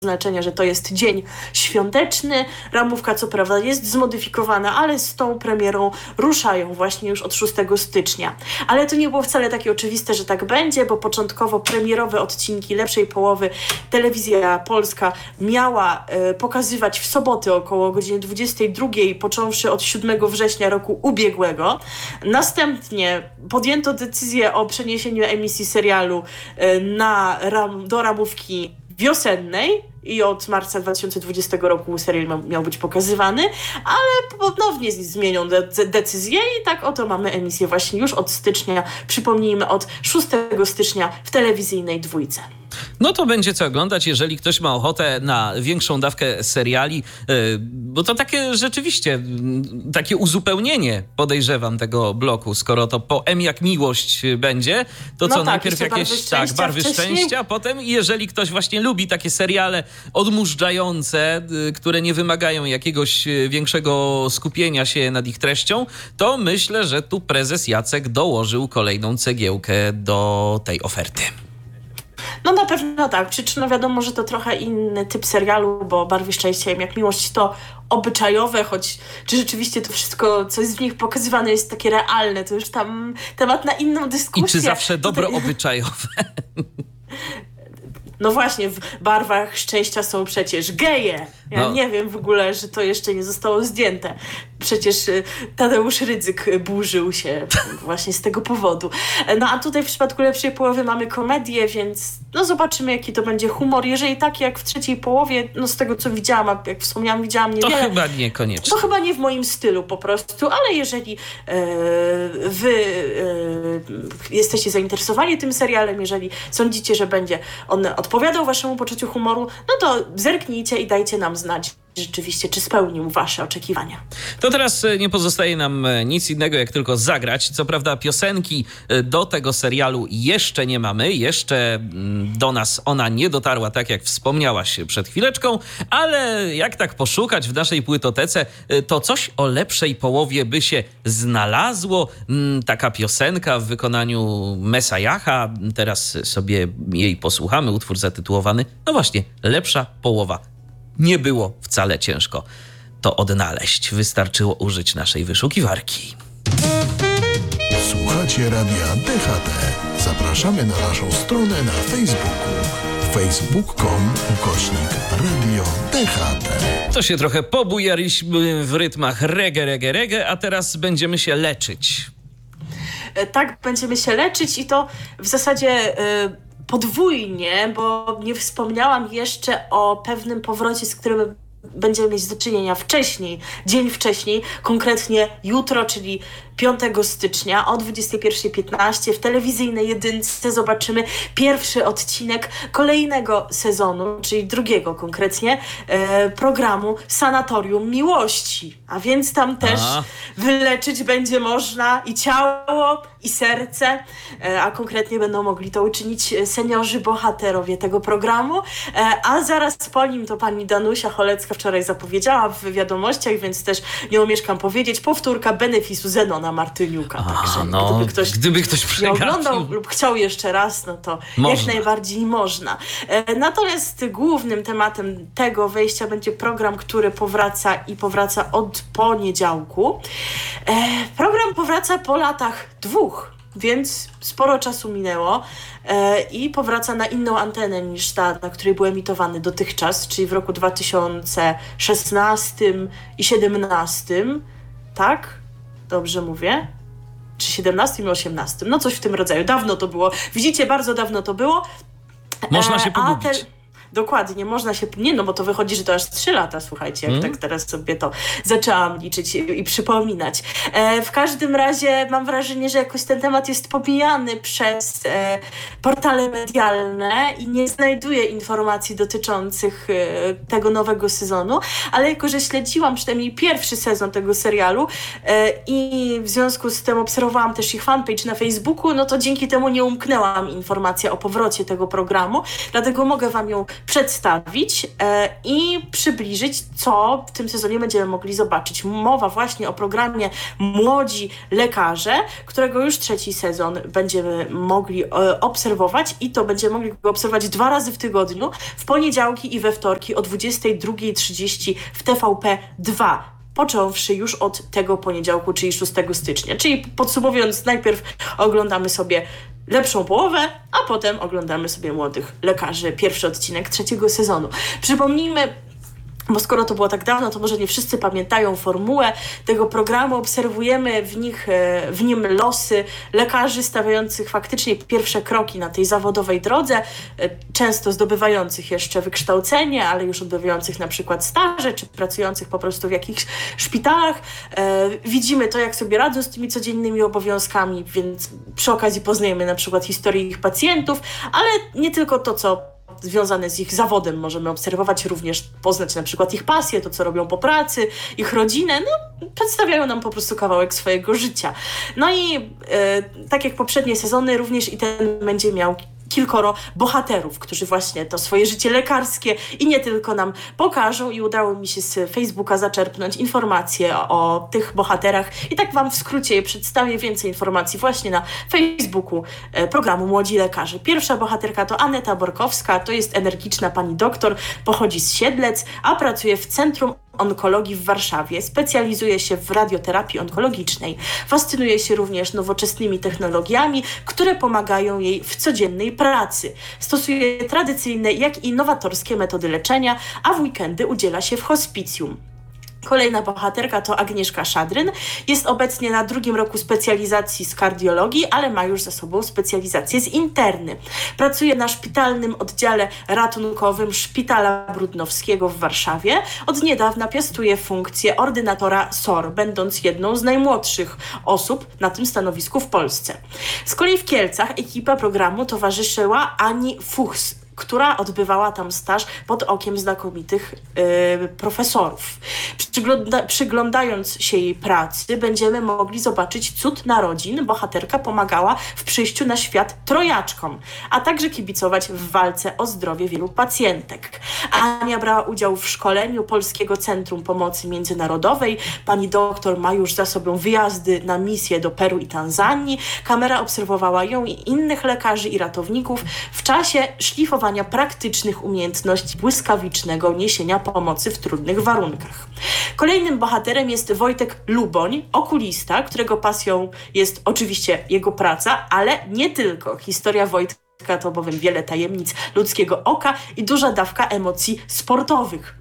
znaczenia, że to jest dzień świąteczny. Ramówka co prawda jest zmodyfikowana, ale z tą premierą ruszają właśnie już od 6 stycznia. Ale to nie było wcale takie oczywiste, że tak będzie, bo początkowo premierowe odcinki Lepszej Połowy Telewizja Polska miała pokazywać w soboty około godziny 22, począwszy od 7 września roku ubiegłego. Następnie podjęto decyzję o przeniesieniu emisji serialu do ramówki wiosennej i od marca 2020 roku serial miał być pokazywany, ale ponownie zmienią decyzję i tak oto mamy emisję właśnie już od stycznia, przypomnijmy od 6 stycznia w telewizyjnej dwójce. No to będzie co oglądać, jeżeli ktoś ma ochotę na większą dawkę seriali, bo to takie rzeczywiście, takie uzupełnienie, podejrzewam, tego bloku, skoro to po M jak miłość będzie, to co, najpierw jakieś barwy szczęścia, potem jeżeli ktoś właśnie lubi takie seriale odmurzające, które nie wymagają jakiegoś większego skupienia się nad ich treścią, to myślę, że tu prezes Jacek dołożył kolejną cegiełkę do tej oferty. No na pewno tak, przyczyną wiadomo, że to trochę inny typ serialu, bo Barwy Szczęścia jak miłość to obyczajowe, choć czy rzeczywiście to wszystko, co jest w nich pokazywane, jest takie realne, to już tam temat na inną dyskusję. I czy zawsze dobro obyczajowe? No właśnie, w Barwach Szczęścia są przecież geje. Ja nie wiem w ogóle, że to jeszcze nie zostało zdjęte. Przecież Tadeusz Rydzyk burzył się właśnie z tego powodu. No a tutaj w przypadku Lepszej Połowy mamy komedię, więc zobaczymy, jaki to będzie humor. Jeżeli tak jak w trzeciej połowie, z tego co widziałam, a jak wspomniałam, widziałam niewiele. To chyba niekoniecznie. To chyba nie w moim stylu po prostu, ale jeżeli wy jesteście zainteresowani tym serialem, jeżeli sądzicie, że będzie on odpowiadał waszemu poczuciu humoru, no to zerknijcie i dajcie nam znać rzeczywiście, czy spełnił wasze oczekiwania. To teraz nie pozostaje nam nic innego, jak tylko zagrać. Co prawda piosenki do tego serialu jeszcze nie mamy, jeszcze do nas ona nie dotarła, tak jak wspomniałaś przed chwileczką, ale jak tak poszukać w naszej płytotece, to coś o Lepszej Połowie by się znalazło. Taka piosenka w wykonaniu Mesajaha. Teraz sobie jej posłuchamy. Utwór zatytułowany, no właśnie, Lepsza Połowa. Nie było wcale ciężko to odnaleźć. Wystarczyło użyć naszej wyszukiwarki. Słuchacie Radia DHT. Zapraszamy na naszą stronę na Facebooku. facebook.com/Radio DHT. To się trochę pobujaliśmy w rytmach reggae, a teraz będziemy się leczyć. Tak, będziemy się leczyć i to w zasadzie podwójnie, bo nie wspomniałam jeszcze o pewnym powrocie, z którym będziemy mieć do czynienia dzień wcześniej, konkretnie jutro, czyli 5 stycznia o 21:15 w telewizyjnej jedynce zobaczymy pierwszy odcinek kolejnego sezonu, czyli drugiego konkretnie, programu Sanatorium Miłości. A więc tam też wyleczyć będzie można i ciało, i serce, a konkretnie będą mogli to uczynić seniorzy bohaterowie tego programu, a zaraz po nim to pani Danusia Cholecka wczoraj zapowiedziała w wiadomościach, więc też nie omieszkam powiedzieć, powtórka benefisu Zenona Martyniuka. Także gdyby ktoś nie oglądał lub chciał jeszcze raz, no to jak najbardziej można. Natomiast głównym tematem tego wejścia będzie program, który powraca od poniedziałku. Program powraca po latach 2, więc sporo czasu minęło i powraca na inną antenę niż ta, na której był emitowany dotychczas, czyli w roku 2016 i 2017, tak? Dobrze mówię? Czy 17 i 18? No coś w tym rodzaju. Dawno to było. Widzicie, bardzo dawno to było. Można się pogubić. Dokładnie, można się... Nie, no bo to wychodzi, że to aż 3 lata, słuchajcie, jak tak teraz sobie to zaczęłam liczyć i przypominać. W każdym razie mam wrażenie, że jakoś ten temat jest pomijany przez portale medialne i nie znajduję informacji dotyczących tego nowego sezonu, ale jako, że śledziłam przynajmniej pierwszy sezon tego serialu i w związku z tym obserwowałam też ich fanpage na Facebooku, no to dzięki temu nie umknęła mi informacja o powrocie tego programu, dlatego mogę wam ją przedstawić i przybliżyć, co w tym sezonie będziemy mogli zobaczyć. Mowa właśnie o programie Młodzi Lekarze, którego już 3. sezon będziemy mogli obserwować i to będziemy mogli go obserwować 2 razy w tygodniu, w poniedziałki i we wtorki o 22:30 w TVP2. Począwszy już od tego poniedziałku, czyli 6 stycznia. Czyli podsumowując, najpierw oglądamy sobie lepszą połowę, a potem oglądamy sobie Młodych Lekarzy, pierwszy odcinek 3. sezonu. Przypomnijmy, bo skoro to było tak dawno, to może nie wszyscy pamiętają formułę tego programu. Obserwujemy w nim losy lekarzy stawiających faktycznie pierwsze kroki na tej zawodowej drodze, często zdobywających jeszcze wykształcenie, ale już odbywających na przykład staże, czy pracujących po prostu w jakichś szpitalach. Widzimy to, jak sobie radzą z tymi codziennymi obowiązkami, więc przy okazji poznajemy na przykład historię ich pacjentów, ale nie tylko to, co związane z ich zawodem możemy obserwować, również poznać na przykład ich pasję, to co robią po pracy, ich rodzinę, przedstawiają nam po prostu kawałek swojego życia. No i tak jak poprzednie sezony, również i ten będzie miał kilkoro bohaterów, którzy właśnie to swoje życie lekarskie i nie tylko nam pokażą i udało mi się z Facebooka zaczerpnąć informacje o tych bohaterach i tak wam w skrócie je przedstawię, więcej informacji właśnie na Facebooku programu Młodzi Lekarze. Pierwsza bohaterka to Aneta Borkowska, to jest energiczna pani doktor, pochodzi z Siedlec, a pracuje w Centrum Onkologii w Warszawie. Specjalizuje się w radioterapii onkologicznej. Fascynuje się również nowoczesnymi technologiami, które pomagają jej w codziennej pracy. Stosuje tradycyjne, jak i nowatorskie metody leczenia, a w weekendy udziela się w hospicjum. Kolejna bohaterka to Agnieszka Szadryn. Jest obecnie na 2. roku specjalizacji z kardiologii, ale ma już za sobą specjalizację z interny. Pracuje na szpitalnym oddziale ratunkowym Szpitala Brudnowskiego w Warszawie. Od niedawna piastuje funkcję ordynatora SOR, będąc jedną z najmłodszych osób na tym stanowisku w Polsce. Z kolei w Kielcach ekipa programu towarzyszyła Ani Fuchs, która odbywała tam staż pod okiem znakomitych profesorów. Przyglądając się jej pracy, będziemy mogli zobaczyć cud narodzin. Bohaterka pomagała w przyjściu na świat trojaczkom, a także kibicować w walce o zdrowie wielu pacjentek. Ania brała udział w szkoleniu Polskiego Centrum Pomocy Międzynarodowej. Pani doktor ma już za sobą wyjazdy na misje do Peru i Tanzanii. Kamera obserwowała ją i innych lekarzy i ratowników w czasie szlifowania praktycznych umiejętności błyskawicznego niesienia pomocy w trudnych warunkach. Kolejnym bohaterem jest Wojtek Luboń, okulista, którego pasją jest oczywiście jego praca, ale nie tylko. Historia Wojtka to bowiem wiele tajemnic ludzkiego oka i duża dawka emocji sportowych.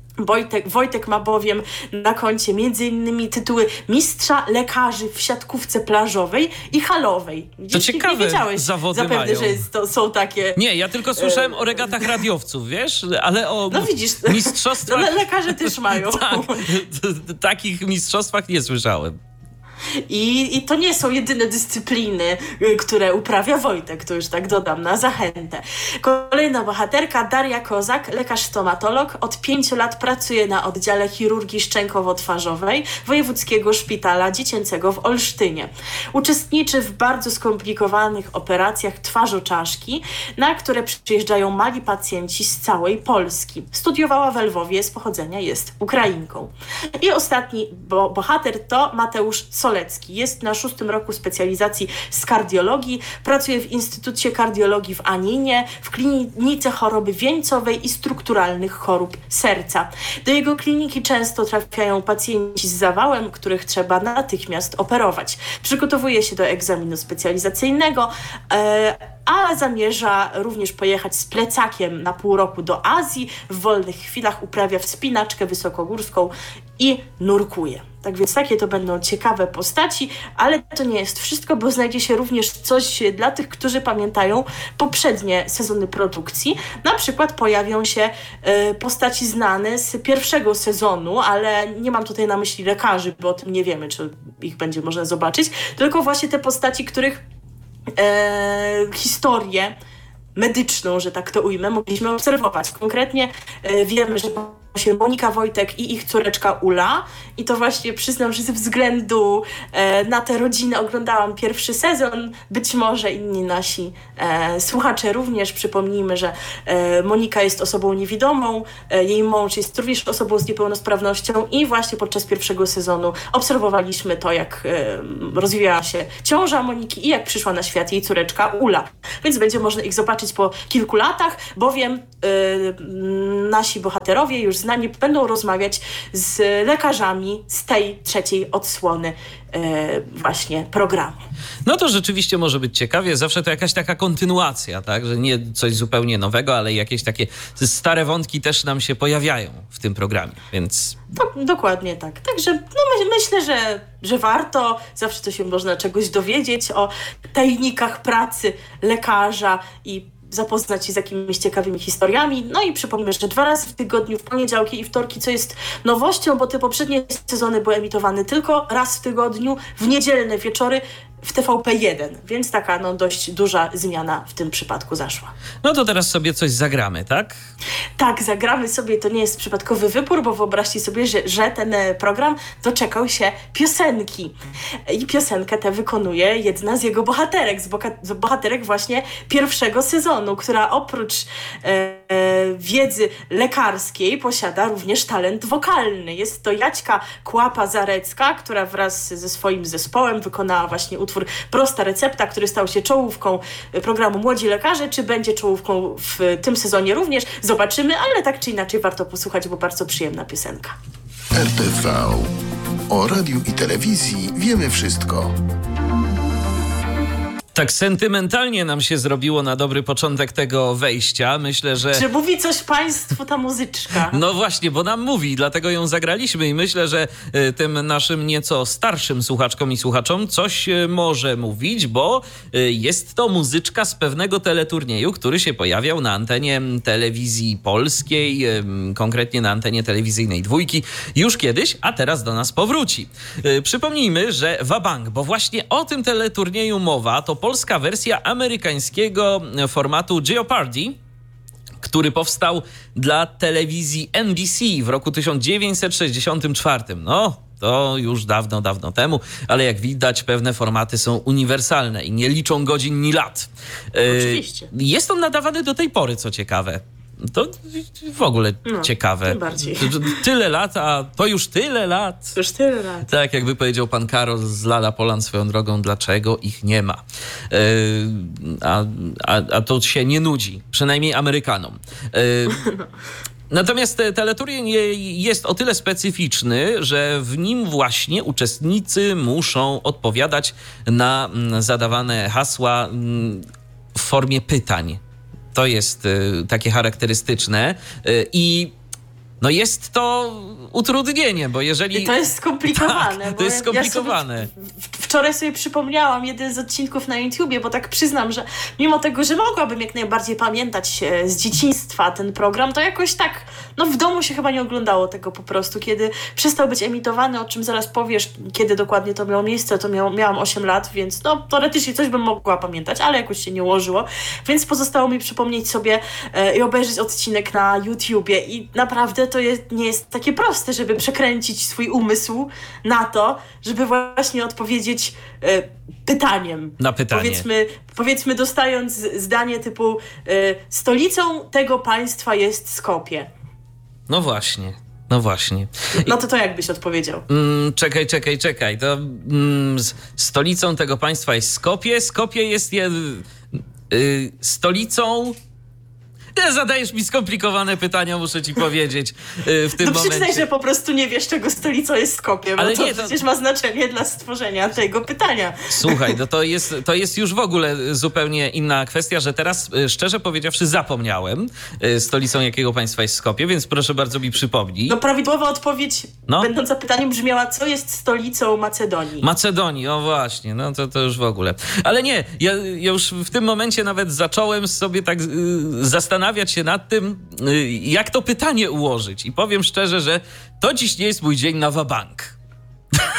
Wojtek ma bowiem na koncie m.in. tytuły mistrza lekarzy w siatkówce plażowej i halowej. To ciekawe, nie wiedziałeś zawody zapewne, mają. że są takie... Nie, ja tylko słyszałem o regatach radiowców, wiesz? Ale o mistrzostwach... lekarze też mają. Tak, takich mistrzostwach nie słyszałem. I to nie są jedyne dyscypliny, które uprawia Wojtek, to już tak dodam na zachętę. Kolejna bohaterka, Daria Kozak, lekarz-stomatolog. Od 5 lat pracuje na oddziale chirurgii szczękowo-twarzowej Wojewódzkiego Szpitala Dziecięcego w Olsztynie. Uczestniczy w bardzo skomplikowanych operacjach twarzoczaszki, na które przyjeżdżają mali pacjenci z całej Polski. Studiowała w Lwowie, z pochodzenia jest Ukrainką. I ostatni bohater to Mateusz Solecki. Jest na 6. roku specjalizacji z kardiologii. Pracuje w Instytucie Kardiologii w Aninie, w klinice choroby wieńcowej i strukturalnych chorób serca. Do jego kliniki często trafiają pacjenci z zawałem, których trzeba natychmiast operować. Przygotowuje się do egzaminu specjalizacyjnego, a zamierza również pojechać z plecakiem na pół roku do Azji. W wolnych chwilach uprawia wspinaczkę wysokogórską i nurkuje. Tak więc takie to będą ciekawe postaci, ale to nie jest wszystko, bo znajdzie się również coś dla tych, którzy pamiętają poprzednie sezony produkcji. Na przykład pojawią się postaci znane z 1. sezonu, ale nie mam tutaj na myśli lekarzy, bo o tym nie wiemy, czy ich będzie można zobaczyć, tylko właśnie te postaci, których historię medyczną, że tak to ujmę, mogliśmy obserwować. Konkretnie wiemy, że się Monika Wojtek i ich córeczka Ula. I to właśnie przyznam, że ze względu na tę rodzinę oglądałam pierwszy sezon. Być może inni nasi słuchacze również. Przypomnijmy, że Monika jest osobą niewidomą, jej mąż jest również osobą z niepełnosprawnością i właśnie podczas pierwszego sezonu obserwowaliśmy to, jak rozwijała się ciąża Moniki i jak przyszła na świat jej córeczka Ula. Więc będzie można ich zobaczyć po kilku latach, bowiem nasi bohaterowie już znani będą rozmawiać z lekarzami z tej trzeciej odsłony właśnie programu. No to rzeczywiście może być ciekawie. Zawsze to jakaś taka kontynuacja, tak? Że nie coś zupełnie nowego, ale jakieś takie stare wątki też nam się pojawiają w tym programie, więc... Dokładnie tak. Także myślę, że warto. Zawsze to się można czegoś dowiedzieć o tajnikach pracy lekarza i zapoznać się z jakimiś ciekawymi historiami. No i przypomnę, że 2 razy w tygodniu, w poniedziałki i wtorki, co jest nowością, bo te poprzednie sezony były emitowane tylko raz w tygodniu, w niedzielne wieczory w TVP1, więc taka dość duża zmiana w tym przypadku zaszła. No to teraz sobie coś zagramy, tak? Tak, zagramy sobie, to nie jest przypadkowy wybór, bo wyobraźcie sobie, że ten program doczekał się piosenki. I piosenkę tę wykonuje jedna z jego bohaterek, z bohaterek właśnie pierwszego sezonu, która oprócz wiedzy lekarskiej posiada również talent wokalny. Jest to Jaćka Kłapa-Zarecka, która wraz ze swoim zespołem wykonała właśnie utwór Prosta recepta, który stał się czołówką programu Młodzi Lekarze. Czy będzie czołówką w tym sezonie również? Zobaczymy, ale tak czy inaczej warto posłuchać, bo bardzo przyjemna piosenka. RTV. O radiu i telewizji wiemy wszystko. Tak sentymentalnie nam się zrobiło na dobry początek tego wejścia. Myślę, że... Czy mówi coś państwu ta muzyczka? No właśnie, bo nam mówi, dlatego ją zagraliśmy i myślę, że tym naszym nieco starszym słuchaczkom i słuchaczom coś może mówić, bo jest to muzyczka z pewnego teleturnieju, który się pojawiał na antenie telewizji polskiej, konkretnie na antenie telewizyjnej Dwójki już kiedyś, a teraz do nas powróci. Przypomnijmy, że Wabank, bo właśnie o tym teleturnieju mowa, to polska wersja amerykańskiego formatu Jeopardy, który powstał dla telewizji NBC w roku 1964. No, to już dawno, dawno temu, ale jak widać pewne formaty są uniwersalne i nie liczą godzin ni lat. Oczywiście. Jest on nadawany do tej pory, co ciekawe. To w ogóle ciekawe. Tym bardziej. Tyle lat, a to już tyle lat. Już tyle lat. Tak, jakby powiedział pan Karol z Lala Poland swoją drogą, dlaczego ich nie ma. A to się nie nudzi, przynajmniej Amerykanom. Natomiast teleturniej jest o tyle specyficzny, że w nim właśnie uczestnicy muszą odpowiadać na zadawane hasła w formie pytań. To jest takie charakterystyczne i no jest to utrudnienie, bo jeżeli... I to jest skomplikowane. Tak, to jest skomplikowane. Ja wczoraj sobie przypomniałam jeden z odcinków na YouTubie, bo tak przyznam, że mimo tego, że mogłabym jak najbardziej pamiętać z dzieciństwa ten program, to jakoś tak, w domu się chyba nie oglądało tego po prostu. Kiedy przestał być emitowany, o czym zaraz powiesz, kiedy dokładnie to miało miejsce, to miałam 8 lat, więc teoretycznie coś bym mogła pamiętać, ale jakoś się nie ułożyło. Więc pozostało mi przypomnieć sobie i obejrzeć odcinek na YouTubie i naprawdę to nie jest takie proste, żeby przekręcić swój umysł na to, żeby właśnie odpowiedzieć pytaniem. Na pytanie. Powiedzmy dostając zdanie typu stolicą tego państwa jest Skopje. No właśnie. No to jak byś odpowiedział? Czekaj. To stolicą tego państwa jest Skopje. Skopje jest stolicą... Zadajesz mi skomplikowane pytania, muszę ci powiedzieć w tym momencie. Przyznaj, że po prostu nie wiesz, czego stolicą jest Skopje, bo to przecież ma znaczenie dla stworzenia tego pytania. Słuchaj, to jest już w ogóle zupełnie inna kwestia, że teraz, szczerze powiedziawszy, zapomniałem stolicą jakiego państwa jest Skopje, więc proszę bardzo mi przypomnij. Prawidłowa odpowiedź będąca pytaniem brzmiała, co jest stolicą Macedonii? Macedonii, właśnie, to już w ogóle. Ale nie, ja już w tym momencie nawet zacząłem sobie tak zastanawiać się nad tym, jak to pytanie ułożyć. I powiem szczerze, że to dziś nie jest mój dzień na wabank.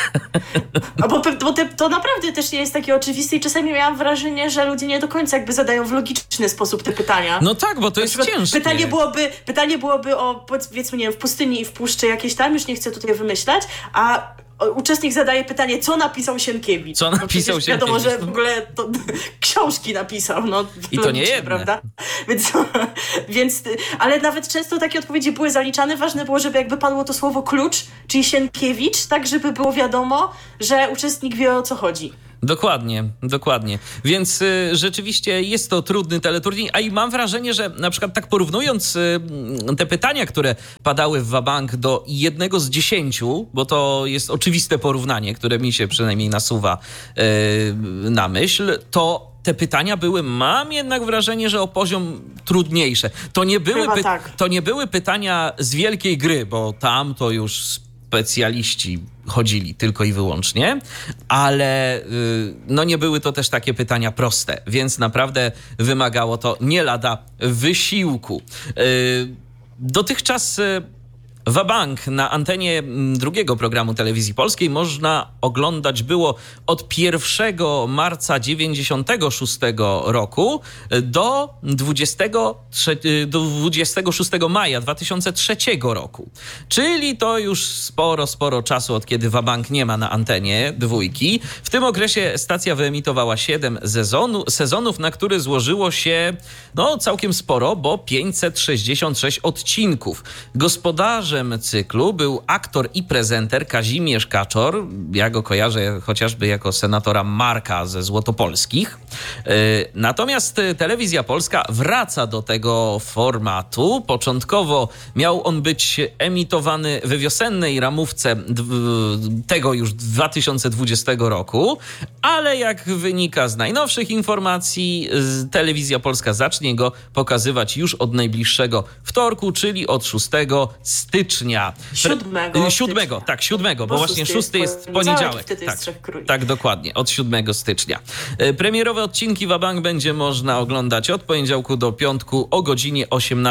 To naprawdę też nie jest takie oczywiste i czasami miałam wrażenie, że ludzie nie do końca jakby zadają w logiczny sposób te pytania. No tak, bo to jest ciężkie. Pytanie byłoby o, powiedzmy, nie wiem, w pustyni i w puszczy jakieś tam, już nie chcę tutaj wymyślać, a uczestnik zadaje pytanie, co napisał Sienkiewicz. Co napisał Sienkiewicz? Wiadomo, że w ogóle to książki napisał. No, i to nie jedne. Prawda? Więc, ale nawet często takie odpowiedzi były zaliczane. Ważne było, żeby jakby padło to słowo klucz, czyli Sienkiewicz, tak żeby było wiadomo, że uczestnik wie, o co chodzi. Dokładnie. Więc rzeczywiście jest to trudny teleturniej, a i mam wrażenie, że na przykład tak porównując te pytania, które padały w Wabank do 1 z 10, bo to jest oczywiste porównanie, które mi się przynajmniej nasuwa na myśl, to te pytania były, mam jednak wrażenie, że o poziom trudniejsze. To nie były pytania z wielkiej gry, bo tam to już specjaliści chodzili tylko i wyłącznie, ale no nie były to też takie pytania proste, więc naprawdę wymagało to nie lada wysiłku. Dotychczas Wabank na antenie drugiego programu Telewizji Polskiej można oglądać było od 1 marca 96 roku do 26 maja 2003 roku. Czyli to już sporo czasu, od kiedy Wabank nie ma na antenie dwójki. W tym okresie stacja wyemitowała 7 sezonów, na które złożyło się całkiem sporo, bo 566 odcinków. Gospodarzem cyklu był aktor i prezenter Kazimierz Kaczor. Ja go kojarzę chociażby jako senatora Marka ze Złotopolskich. Natomiast Telewizja Polska wraca do tego formatu. Początkowo miał on być emitowany we wiosennej ramówce tego już 2020 roku, ale jak wynika z najnowszych informacji, Telewizja Polska zacznie go pokazywać już od najbliższego wtorku, czyli od 6 stycznia. 7, bo właśnie 6 jest poniedziałek. Tak, dokładnie, od 7 stycznia. Premierowe odcinki Wabank będzie można oglądać od poniedziałku do piątku o godzinie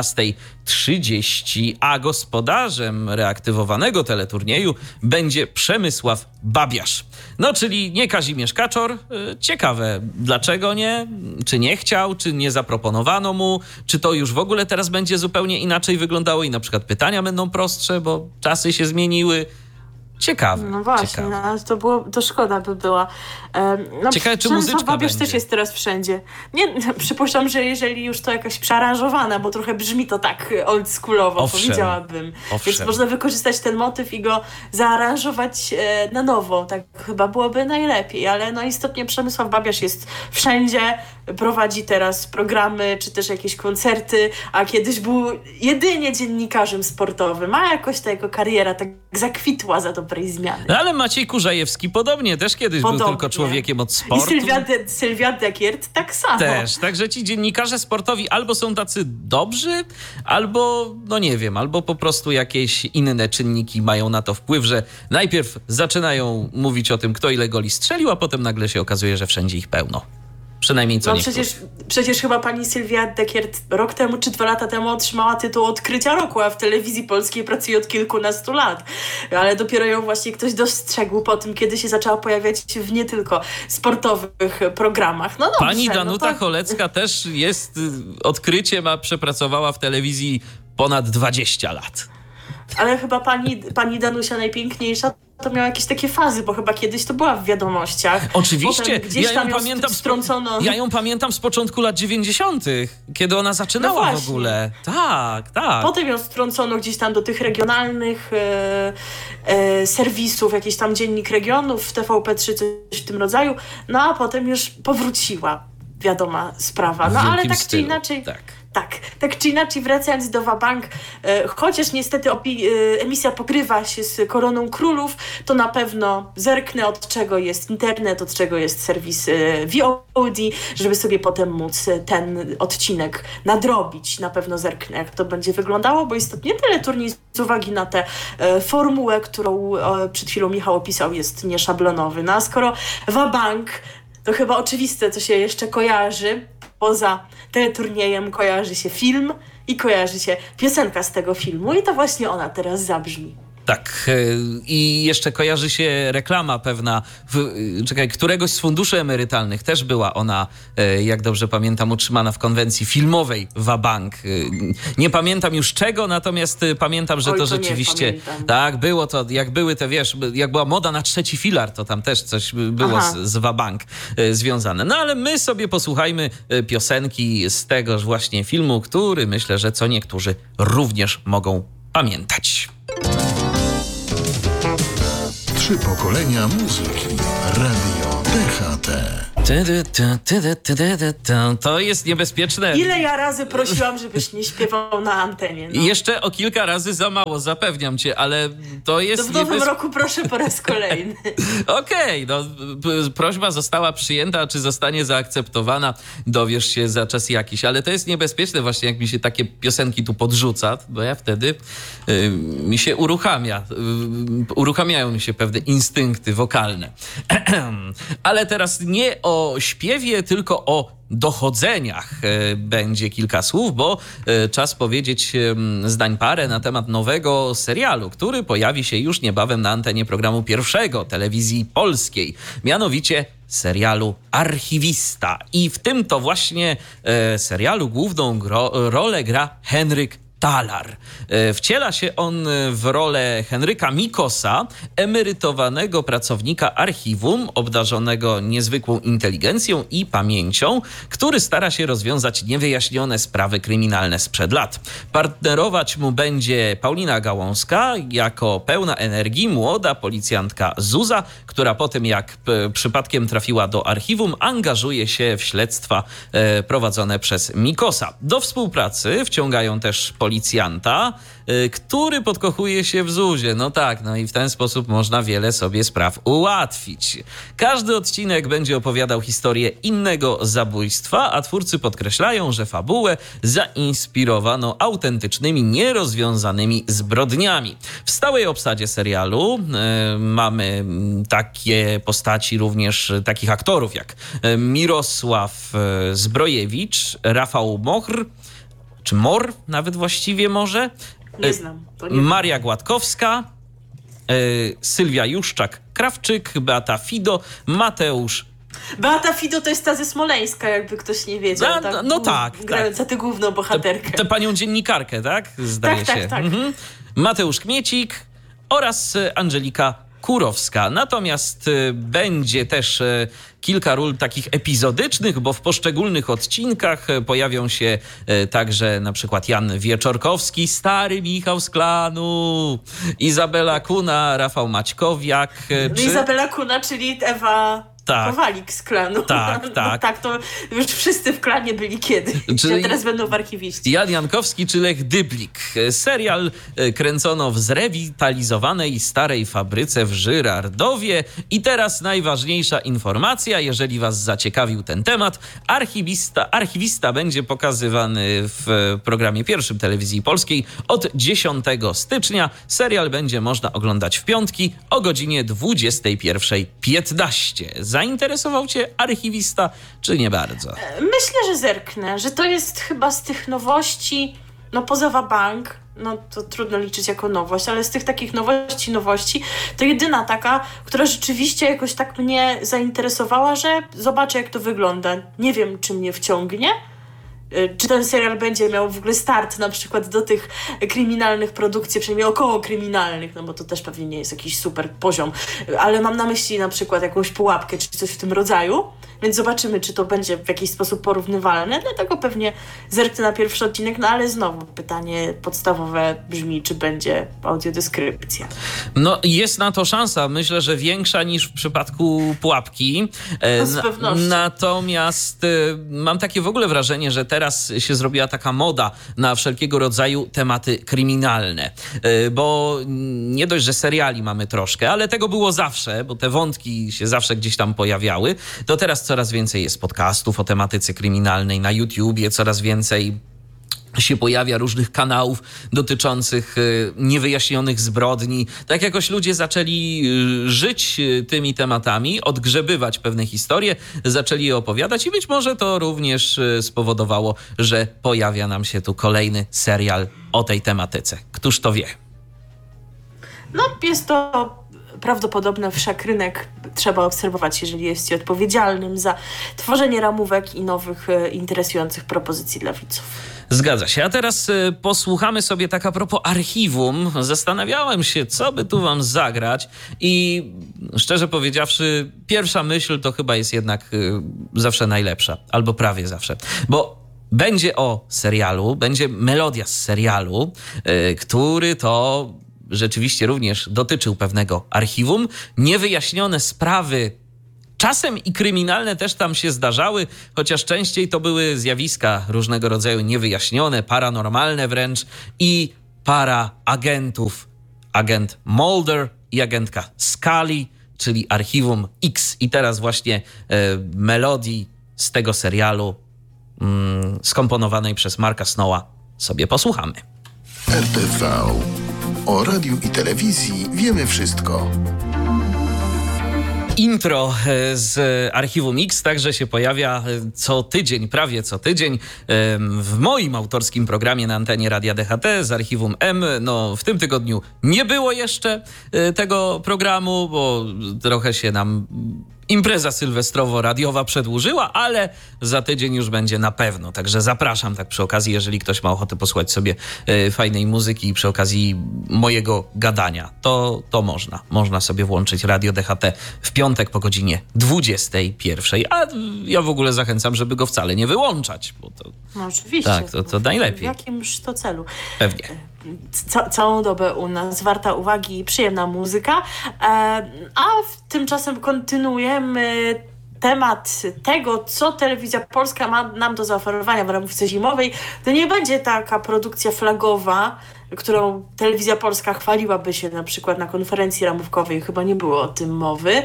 18:30, a gospodarzem reaktywowanego teleturnieju będzie Przemysław Babiarz. Czyli nie Kazimierz Kaczor. Ciekawe, dlaczego nie? Czy nie chciał, czy nie zaproponowano mu? Czy to już w ogóle teraz będzie zupełnie inaczej wyglądało i na przykład pytania będą prostsze, bo czasy się zmieniły? Ciekawe. No właśnie, to szkoda by była. Ciekawe, czy muzyczka Babiarz będzie. też jest teraz wszędzie. Przypuszczam, że jeżeli już to jakaś przearanżowana, bo trochę brzmi to tak oldschoolowo, powiedziałabym. Więc można wykorzystać ten motyw i go zaaranżować na nowo. Tak chyba byłoby najlepiej, ale istotnie Przemysław Babiarz jest wszędzie, prowadzi teraz programy, czy też jakieś koncerty, a kiedyś był jedynie dziennikarzem sportowym, a jakoś ta jego kariera tak zakwitła za dobrej zmiany. Ale Maciej Kurzajewski podobnie, też kiedyś był tylko człowiekiem od sportu. I Sylwia Dekiert tak samo. Też, także ci dziennikarze sportowi albo są tacy dobrzy, albo, nie wiem, albo po prostu jakieś inne czynniki mają na to wpływ, że najpierw zaczynają mówić o tym, kto ile goli strzelił, a potem nagle się okazuje, że wszędzie ich pełno. Przynajmniej co przecież chyba pani Sylwia Dekiert rok temu czy 2 lata temu otrzymała tytuł odkrycia roku, a w Telewizji Polskiej pracuje od kilkunastu lat. Ale dopiero ją właśnie ktoś dostrzegł po tym, kiedy się zaczęła pojawiać w nie tylko sportowych programach. Dobrze, pani Danuta Cholecka też jest odkryciem, a przepracowała w telewizji ponad 20 lat. Ale chyba pani Danusia najpiękniejsza to miała jakieś takie fazy, bo chyba kiedyś to była w wiadomościach. Oczywiście, ja ją pamiętam z początku lat 90., kiedy ona zaczynała w ogóle. Tak. Potem ją strącono gdzieś tam do tych regionalnych serwisów, jakiś tam Dziennik Regionów, w TVP3, coś w tym rodzaju, a potem już powróciła, wiadoma sprawa. Ale tak czy inaczej... Tak czy inaczej, wracając do Wabank, chociaż niestety emisja pokrywa się z Koroną Królów, to na pewno zerknę, od czego jest internet, od czego jest serwis VOD, żeby sobie potem móc ten odcinek nadrobić. Na pewno zerknę, jak to będzie wyglądało, bo istotnie teleturniej z uwagi na tę formułę, którą przed chwilą Michał opisał, jest nieszablonowy. A skoro Wabank, to chyba oczywiste, co się jeszcze kojarzy, poza teleturniejem kojarzy się film i kojarzy się piosenka z tego filmu i to właśnie ona teraz zabrzmi. Tak. I jeszcze kojarzy się reklama pewna, któregoś z funduszy emerytalnych. Też była ona, jak dobrze pamiętam, utrzymana w konwencji filmowej Wabank. Nie pamiętam już czego, natomiast pamiętam, że to rzeczywiście... Tak, było to, jak były te, wiesz, jak była moda na trzeci filar, to tam też coś było z Wabank związane. No ale my sobie posłuchajmy piosenki z tegoż właśnie filmu, który myślę, że co niektórzy również mogą pamiętać. 3 pokolenia muzyki. Radio DHT. To jest niebezpieczne. Ile ja razy prosiłam, żebyś nie śpiewał na antenie. No. Jeszcze o kilka razy za mało, zapewniam cię, ale to jest... To w nowym roku proszę po raz kolejny. Okej, no prośba została przyjęta, czy zostanie zaakceptowana, dowiesz się za czas jakiś, ale to jest niebezpieczne właśnie, jak mi się takie piosenki tu podrzuca, bo ja wtedy mi się uruchamiają mi się pewne instynkty wokalne. Ale teraz nie o śpiewie, tylko o dochodzeniach będzie kilka słów, bo czas powiedzieć zdań parę na temat nowego serialu, który pojawi się już niebawem na antenie programu pierwszego telewizji polskiej, mianowicie serialu Archiwista. I w tym to właśnie serialu główną rolę gra Henryk Talar. Wciela się on w rolę Henryka Mikosa, emerytowanego pracownika archiwum, obdarzonego niezwykłą inteligencją i pamięcią, który stara się rozwiązać niewyjaśnione sprawy kryminalne sprzed lat. Partnerować mu będzie Paulina Gałązka, jako pełna energii młoda policjantka Zuza, która po tym jak przypadkiem trafiła do archiwum, angażuje się w śledztwa prowadzone przez Mikosa. Do współpracy wciągają też policjanta, który podkochuje się w Zuzie. No tak, no i w ten sposób można wiele sobie spraw ułatwić. Każdy odcinek będzie opowiadał historię innego zabójstwa, a twórcy podkreślają, że fabułę zainspirowano autentycznymi, nierozwiązanymi zbrodniami. W stałej obsadzie serialu mamy takie postaci, również takich aktorów jak Mirosław Zbrojewicz, Rafał Mochr, czy Mor nawet właściwie może. Nie znam. Maria Gładkowska, Sylwia Juszczak-Krawczyk, Beata Fido, Mateusz. Beata Fido to jest ta ze Smoleńska, jakby ktoś nie wiedział. Tak. Grając za tę główną bohaterkę. Tę panią dziennikarkę, tak? Zdaje się. Tak. Mateusz Kmiecik oraz Angelika Kurowska. Natomiast będzie też kilka ról takich epizodycznych, bo w poszczególnych odcinkach pojawią się także na przykład Jan Wieczorkowski, stary Michał z klanu, Izabela Kuna, Rafał Maćkowiak. Izabela Kuna, czyli Ewa... Kowalik z klanu. Tak. Tak, to już wszyscy w klanie byli kiedyś, a teraz będą w archiwiści. Jan Jankowski czy Lech Dyblik. Serial kręcono w zrewitalizowanej starej fabryce w Żyrardowie. I teraz najważniejsza informacja, jeżeli was zaciekawił ten temat. Archiwista będzie pokazywany w programie pierwszym telewizji polskiej od 10 stycznia. Serial będzie można oglądać w piątki o godzinie 21:15. Zainteresował cię Archiwista, czy nie bardzo? Myślę, że zerknę, że to jest chyba z tych nowości, no poza Wabank, no to trudno liczyć jako nowość, ale z tych takich nowości, to jedyna taka, która rzeczywiście jakoś tak mnie zainteresowała, że zobaczę, jak to wygląda. Nie wiem, czy mnie wciągnie, czy ten serial będzie miał w ogóle start na przykład do tych kryminalnych produkcji, przynajmniej około kryminalnych, no bo to też pewnie nie jest jakiś super poziom, ale mam na myśli na przykład jakąś pułapkę, czy coś w tym rodzaju, więc zobaczymy, czy to będzie w jakiś sposób porównywalne, dlatego pewnie zerknę na pierwszy odcinek, no ale znowu pytanie podstawowe brzmi, czy będzie audiodeskrypcja. No jest na to szansa, myślę, że większa niż w przypadku pułapki. No, z pewnością. Natomiast mam takie w ogóle wrażenie, że teraz się zrobiła taka moda na wszelkiego rodzaju tematy kryminalne, bo nie dość, że seriali mamy troszkę, ale tego było zawsze, bo te wątki się zawsze gdzieś tam pojawiały, to teraz coraz więcej jest podcastów o tematyce kryminalnej na YouTubie, coraz więcej się pojawia różnych kanałów dotyczących niewyjaśnionych zbrodni. Tak jakoś ludzie zaczęli żyć tymi tematami, odgrzebywać pewne historie, zaczęli je opowiadać i być może to również spowodowało, że pojawia nam się tu kolejny serial o tej tematyce. Któż to wie? No, jest to prawdopodobne, wszak rynek trzeba obserwować, jeżeli jest się odpowiedzialnym za tworzenie ramówek i nowych, interesujących propozycji dla widzów. Zgadza się. A teraz posłuchamy sobie tak a propos archiwum. Zastanawiałem się, co by tu wam zagrać i szczerze powiedziawszy, pierwsza myśl to chyba jest jednak zawsze najlepsza, albo prawie zawsze, bo będzie o serialu, będzie melodia z serialu, który to rzeczywiście również dotyczył pewnego archiwum. Niewyjaśnione sprawy, czasem i kryminalne też tam się zdarzały, chociaż częściej to były zjawiska różnego rodzaju niewyjaśnione, paranormalne wręcz i para agentów. Agent Mulder i agentka Scully, czyli Archiwum X. I teraz właśnie melodii z tego serialu skomponowanej przez Marka Snowa sobie posłuchamy. RTV. O radiu i telewizji wiemy wszystko. Intro z Archiwum X także się pojawia co tydzień, prawie co tydzień w moim autorskim programie na antenie Radia DHT z Archiwum M. No, w tym tygodniu nie było jeszcze tego programu, bo trochę się nam impreza sylwestrowo-radiowa przedłużyła, ale za tydzień już będzie na pewno. Także zapraszam tak przy okazji, jeżeli ktoś ma ochotę posłuchać sobie fajnej muzyki i przy okazji mojego gadania, to można. Można sobie włączyć Radio DHT w piątek po godzinie 21. A ja w ogóle zachęcam, żeby go wcale nie wyłączać. Bo to, no oczywiście. Tak, to najlepiej. W jakimż to celu? Pewnie. Całą dobę u nas warta uwagi i przyjemna muzyka, a tymczasem kontynuujemy temat tego, co Telewizja Polska ma nam do zaoferowania w ramówce zimowej. To nie będzie taka produkcja flagowa, którą Telewizja Polska chwaliłaby się na przykład na konferencji ramówkowej, chyba nie było o tym mowy,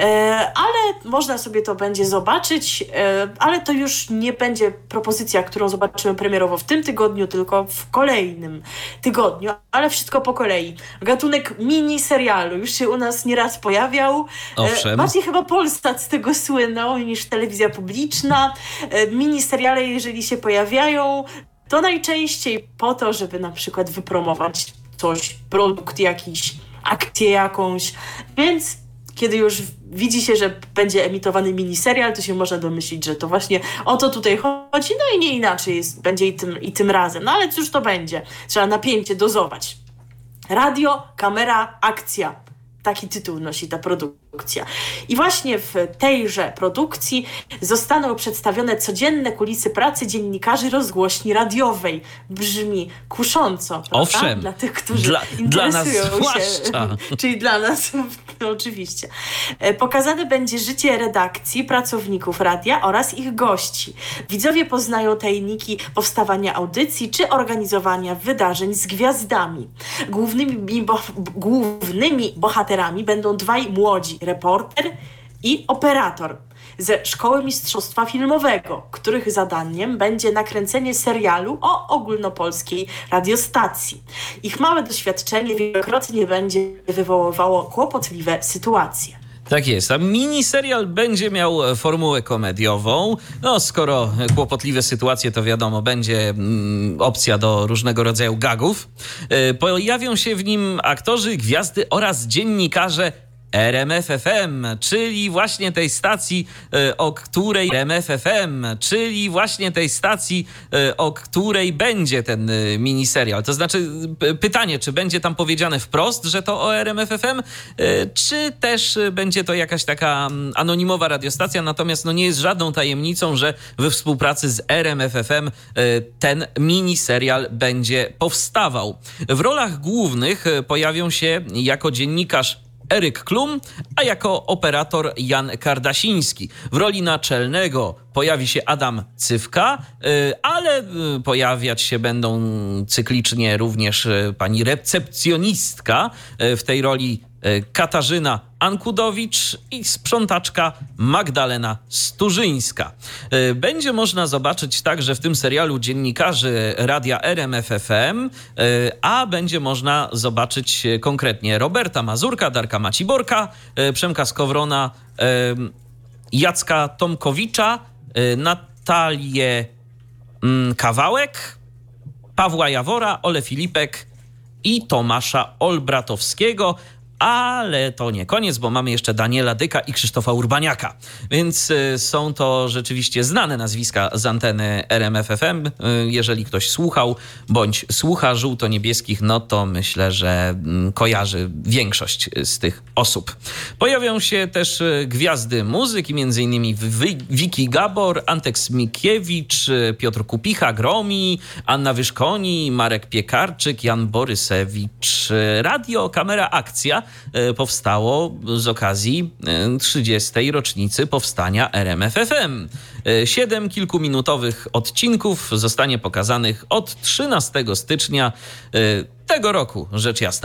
ale można sobie to będzie zobaczyć, ale to już nie będzie propozycja, którą zobaczymy premierowo w tym tygodniu, tylko w kolejnym tygodniu, ale wszystko po kolei. Gatunek mini serialu już się u nas nieraz pojawiał. Owszem. Bardziej chyba Polsat z tego słynął niż telewizja publiczna. Mini seriale, jeżeli się pojawiają, to najczęściej po to, żeby na przykład wypromować coś, produkt jakiś, akcję jakąś. Więc kiedy już widzi się, że będzie emitowany miniserial, to się można domyślić, że to właśnie o to tutaj chodzi. No i nie inaczej jest, będzie i tym razem. No ale cóż to będzie? Trzeba napięcie dozować. Radio, kamera, akcja. Taki tytuł nosi ta produkcja. I właśnie w tejże produkcji zostaną przedstawione codzienne kulisy pracy dziennikarzy rozgłośni radiowej. Brzmi kusząco, prawda? Owszem. Dla tych, którzy dla nas interesują zwłaszcza. się. Czyli dla nas, no, oczywiście. Pokazane będzie życie redakcji, pracowników radia oraz ich gości. Widzowie poznają tajniki powstawania audycji czy organizowania wydarzeń z gwiazdami. Głównymi bohaterami będą dwaj młodzi, reporter i operator ze Szkoły Mistrzostwa Filmowego, których zadaniem będzie nakręcenie serialu o ogólnopolskiej radiostacji. Ich małe doświadczenie wielokrotnie będzie wywoływało kłopotliwe sytuacje. Tak jest, a miniserial będzie miał formułę komediową. No, skoro kłopotliwe sytuacje, to wiadomo, będzie opcja do różnego rodzaju gagów. Pojawią się w nim aktorzy, gwiazdy oraz dziennikarze RMF FM, czyli właśnie tej stacji, o której będzie ten miniserial. To znaczy pytanie, czy będzie tam powiedziane wprost, że to o RMF FM, czy też będzie to jakaś taka anonimowa radiostacja, natomiast no nie jest żadną tajemnicą, że we współpracy z RMF FM ten miniserial będzie powstawał. W rolach głównych pojawią się jako dziennikarz Eryk Klum, a jako operator Jan Kardasiński. W roli naczelnego pojawi się Adam Cywka, ale pojawiać się będą cyklicznie również pani recepcjonistka, w tej roli Katarzyna Ankudowicz i sprzątaczka Magdalena Sturzyńska. Będzie można zobaczyć także w tym serialu dziennikarzy radia RMF FM, a będzie można zobaczyć konkretnie Roberta Mazurka, Darka Maciborka, Przemka Skowrona, Jacka Tomkowicza, Natalię Kawałek, Pawła Jawora, Ole Filipek i Tomasza Olbratowskiego. Ale to nie koniec, bo mamy jeszcze Daniela Dyka i Krzysztofa Urbaniaka. Więc są to rzeczywiście znane nazwiska z anteny RMF FM. Jeżeli ktoś słuchał bądź słucha żółto-niebieskich, no to myślę, że kojarzy większość z tych osób. Pojawią się też gwiazdy muzyki, m.in. Wiki Gabor, Antek Smikiewicz, Piotr Kupicha, Gromi, Anna Wyszkoni, Marek Piekarczyk, Jan Borysewicz. Radio Kamera Akcja powstało z okazji 30. rocznicy powstania RMF FM. 7 kilkuminutowych odcinków zostanie pokazanych od 13 stycznia tego roku, rzecz jasna.